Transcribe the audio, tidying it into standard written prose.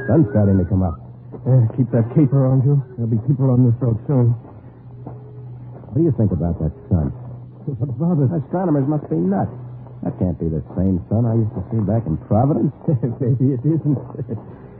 Sun's starting to come up. Keep that caper on you. There'll be people on this road soon. What do you think about that sun? What about it? Astronomers must be nuts. That can't be the same sun I used to see back in Providence. Maybe it isn't.